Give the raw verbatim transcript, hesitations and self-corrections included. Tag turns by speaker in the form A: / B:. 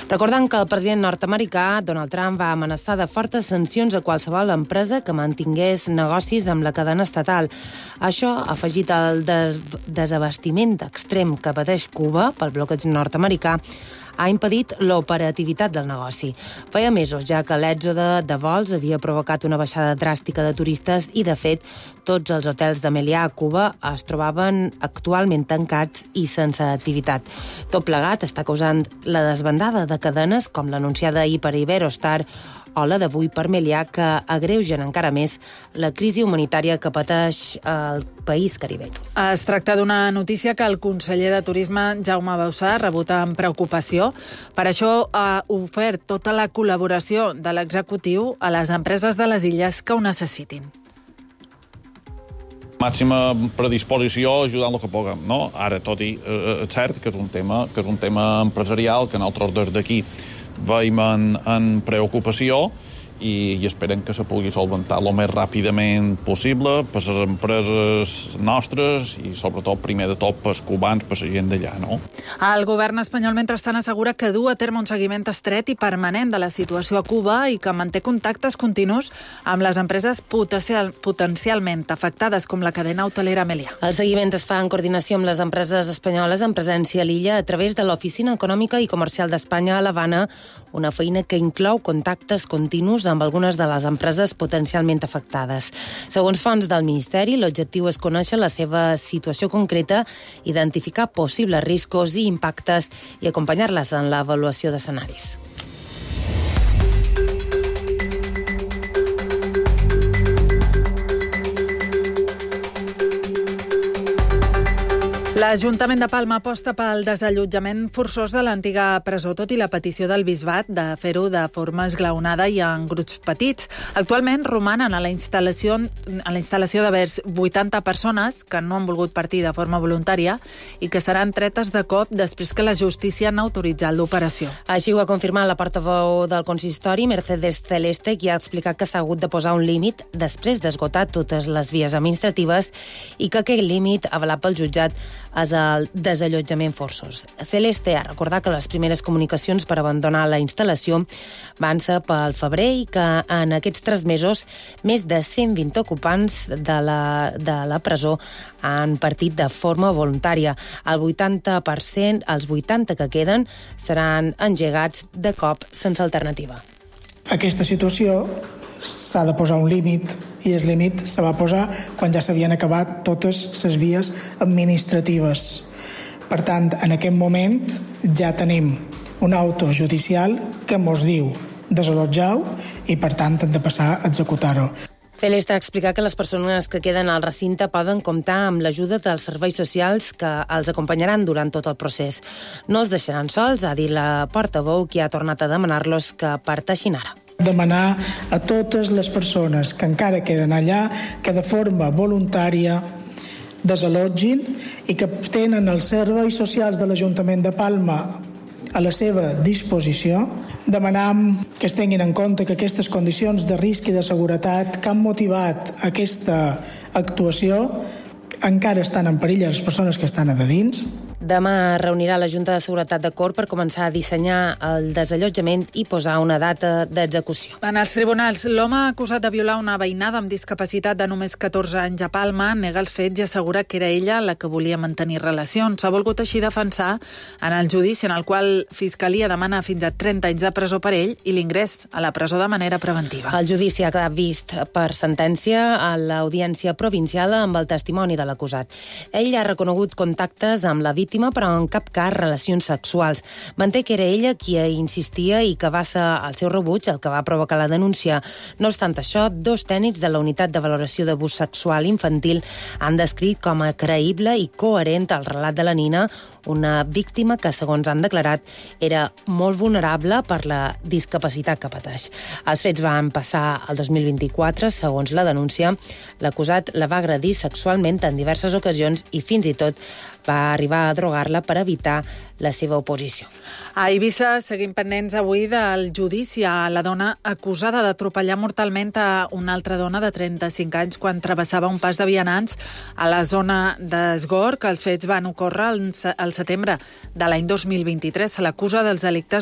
A: Recordant que el president nord-americà, Donald Trump, va amenaçar de fortes sancions a qualsevol empresa que mantingués negocis amb la cadena estatal. Això, afegit al des desabastiment extrem que pateix Cuba pel bloqueig nord-americà, ha impedit l'operativitat del negoci. Feia mesos ja que l'èxode de vols havia provocat una baixada dràstica de turistes i, de fet, tots els hotels de Meliá a Cuba es trobaven actualment tancats i sense activitat. Tot plegat està causant la desbandada de cadenes com l'anunciada ahir per Iberostar o la d'avui per Meliá, que agreugen encara més la crisi humanitària que pateix el país caribeny.
B: Es tracta d'una notícia que el conseller de Turisme, Jaume Bauzá, rebut amb preocupació. Per això ha ofert tota la col·laboració de l'executiu a les empreses de les illes que ho necessitin.
C: Màxima predisposició ajudant el que puguem, no? Ara, tot i eh, és cert que és un tema, que és un tema empresarial que nosaltres des d'aquí veiem en, en preocupació i, i esperem que se pugui solventar el més ràpidament possible per les empreses nostres i, sobretot, primer de tot, pels cubans, per la gent d'allà, no?
B: El govern espanyol, mentrestant, assegura que du a terme un seguiment estret i permanent de la situació a Cuba i que manté contactes continus amb les empreses potencial, potencialment afectades, com la cadena hotelera Meliá.
A: El seguiment es fa en coordinació amb les empreses espanyoles en presència a l'illa a través de l'Oficina Econòmica i Comercial d'Espanya a l'Havana, una feina que inclou contactes continus amb algunes de les empreses potencialment afectades. Segons fonts del Ministeri, l'objectiu és conèixer la seva situació concreta, identificar possibles riscos i impactes i acompanyar-les en l'avaluació d'escenaris.
B: L'Ajuntament de Palma aposta pel desallotjament forçós de l'antiga presó, tot i la petició del bisbat de fer-ho de forma esglaonada i en grups petits. Actualment romanen a la instal·lació, a la instal·lació de vers vuitanta persones que no han volgut partir de forma voluntària i que seran tretes de cop després que la justícia n'ha autoritzat l'operació.
A: Així ho ha confirmat la portaveu del consistori, Mercedes Celeste, qui ha explicat que s'ha hagut de posar un límit després d'esgotar totes les vies administratives i que aquest límit, avalat pel jutjat, és el desallotjament forçós. Celeste ha recordat que les primeres comunicacions per abandonar la instal·lació van ser pel febrer i que en aquests tres mesos més de cent vint ocupants de la, de la presó han partit de forma voluntària. El vuitanta per cent, els vuitanta que queden, seran engegats de cop sense alternativa.
D: Aquesta situació s'ha de posar un límit i el límit se va posar quan ja s'havien acabat totes les vies administratives. Per tant, en aquest moment ja tenim un auto judicial que ens diu desallotjar-ho i, per tant, hem de passar a executar-ho.
A: Celeste ha explicat que les persones que queden al recinte poden comptar amb l'ajuda dels serveis socials que els acompanyaran durant tot el procés. No els deixaran sols, ha dit la portaveu, qui ha tornat a demanar-los que parteixin ara.
D: Demanar a totes les persones que encara queden allà que de forma voluntària desallotgin i que tenen els serveis socials de l'Ajuntament de Palma a la seva disposició. Demanem que es tinguin en compte que aquestes condicions de risc i de seguretat que han motivat aquesta actuació encara estan en perill les persones que estan a dins.
A: Demà reunirà la Junta de Seguretat de Corp per començar a dissenyar el desallotjament i posar una data d'execució.
B: En els tribunals, l'home acusat de violar una veïnada amb discapacitat de només catorze anys a Palma nega els fets i assegura que era ella la que volia mantenir relacions. S'ha volgut així defensar en el judici en el qual Fiscalia demana fins a trenta anys de presó per ell i l'ingrés a la presó de manera preventiva.
A: El judici ha quedat vist per sentència a l'Audiència Provincial amb el testimoni de l'acusat. Ell ha reconegut contactes amb la víctima, però en cap cas relacions sexuals. Manté que era ella qui insistia i que va ser el seu rebuig el que va provocar la denúncia. No obstant això, dos tècnics de la Unitat de Valoració d'Abús Sexual Infantil han descrit com a creïble i coherent el relat de la Nina, una víctima que, segons han declarat, era molt vulnerable per la discapacitat que pateix. Els fets van passar el dos mil vint-i-quatre, segons la denúncia. L'acusat la va agredir sexualment en diverses ocasions i fins i tot va arribar a drogar-la per evitar la seva oposició.
B: A Eivissa seguim pendents avui del judici a la dona acusada d'atropellar mortalment a una altra dona de trenta-cinc anys quan travessava un pas de vianants a la zona d'Esgor, que els fets van ocórrer al setembre de l'any dos mil vint-i-tres. Se l'acusa dels delictes